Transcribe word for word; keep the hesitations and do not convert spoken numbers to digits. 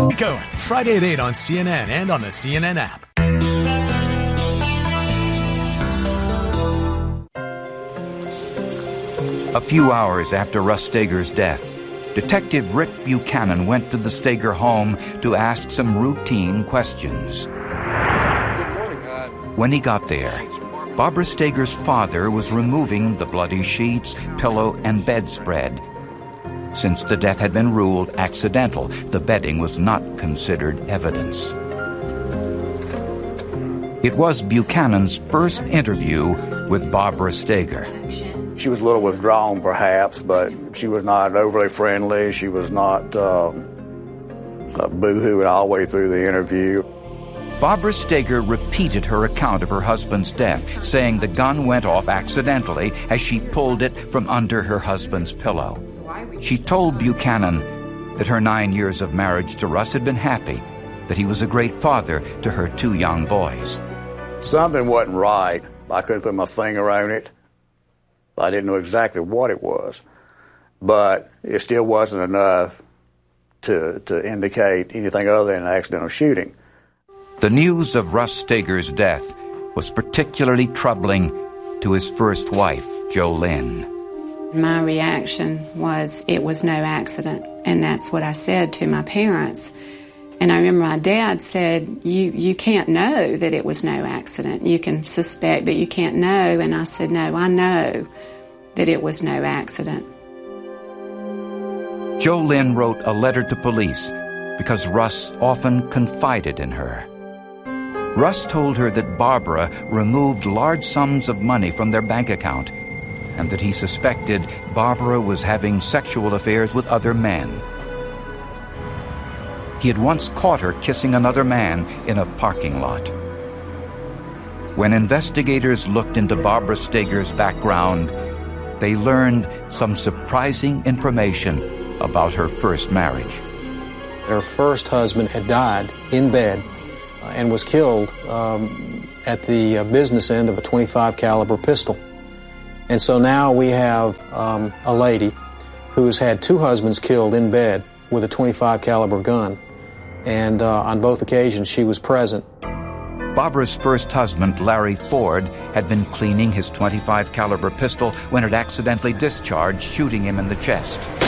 Cohen, Friday at eight on C N N and on the C N N app. A few hours after Russ Steger's death, Detective Rick Buchanan went to the Steger home to ask some routine questions. When he got there, Barbara Steger's father was removing the bloody sheets, pillow, and bedspread. Since the death had been ruled accidental, the bedding was not considered evidence. It was Buchanan's first interview with Barbara Steger. She was a little withdrawn, perhaps, but she was not overly friendly. She was not uh, uh, boo-hooing all the way through the interview. Barbara Steger repeated her account of her husband's death, saying the gun went off accidentally as she pulled it from under her husband's pillow. She told Buchanan that her nine years of marriage to Russ had been happy, that he was a great father to her two young boys. Something wasn't right. I couldn't put my finger on it. I didn't know exactly what it was, but it still wasn't enough to, to indicate anything other than an accidental shooting. The news of Russ Steger's death was particularly troubling to his first wife, Jo Lynn. My reaction was it was no accident, and that's what I said to my parents. And I remember my dad said, you, you can't know that it was no accident. You can suspect, but you can't know. And I said, no, I know that it was no accident. Jo Lynn wrote a letter to police because Russ often confided in her. Russ told her that Barbara removed large sums of money from their bank account and that he suspected Barbara was having sexual affairs with other men. He had once caught her kissing another man in a parking lot. When investigators looked into Barbara Steger's background, they learned some surprising information about her first marriage. Her first husband had died in bed uh, and was killed um, at the uh, business end of a twenty-five caliber pistol. And so now we have um, a lady who's had two husbands killed in bed with a twenty-five caliber gun. And uh, on both occasions, she was present. Barbara's first husband, Larry Ford, had been cleaning his twenty-five caliber pistol when it accidentally discharged, shooting him in the chest.